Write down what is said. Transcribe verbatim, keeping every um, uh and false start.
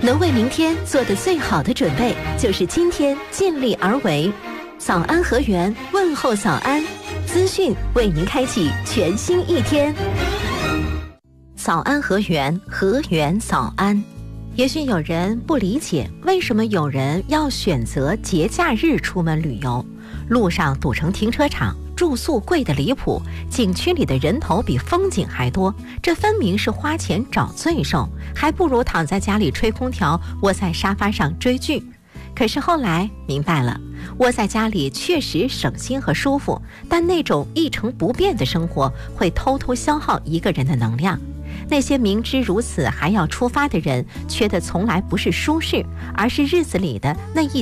能为明天做的最好的准备，就是今天尽力而为。早安河源，问候早安，资讯为您开启全新一天。早安河源，河源早安。也许有人不理解，为什么有人要选择节假日出门旅游，路上堵成停车场，住宿贵得离谱，景区里的人头比风景还多，这分明是花钱找罪受，还不如躺在家里吹空调，窝在沙发上追剧。可是后来明白了，窝在家里确实省心和舒服，但那种一成不变的生活会偷偷消耗一个人的能量。那些明知如此还要出发的人，缺的从来不是舒适，而是日子里的那一